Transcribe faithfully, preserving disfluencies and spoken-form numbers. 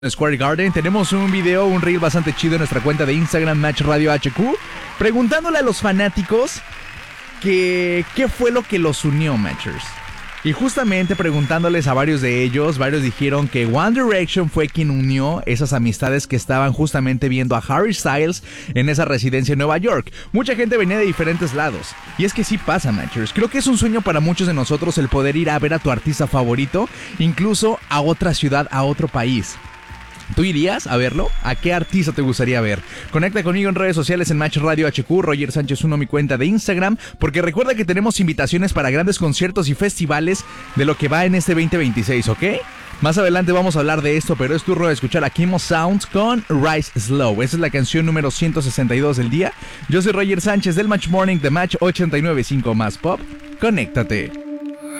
Square Garden. Tenemos un video, un reel bastante chido en nuestra cuenta de Instagram, Match Radio H Q, preguntándole a los fanáticos que qué fue lo que los unió, Matchers. Y justamente preguntándoles a varios de ellos, varios dijeron que One Direction fue quien unió esas amistades que estaban justamente viendo a Harry Styles en esa residencia en Nueva York. Mucha gente venía de diferentes lados. Y es que sí pasa, Matchers. Creo que es un sueño para muchos de nosotros el poder ir a ver a tu artista favorito, incluso a otra ciudad, a otro país. ¿Tú irías a verlo? ¿A qué artista te gustaría ver? Conecta conmigo en redes sociales en Match Radio H Q, Roger Sánchez uno, mi cuenta de Instagram, porque recuerda que tenemos invitaciones para grandes conciertos y festivales de lo que va en este veinte veintiséis, ¿ok? Más adelante vamos a hablar de esto, pero es turno de escuchar a Kimo Sounds con Rise Slow. Esa es la canción número ciento sesenta y dos del día. Yo soy Roger Sánchez del Match Morning de Match ochenta y nueve punto cinco más Pop. Conéctate.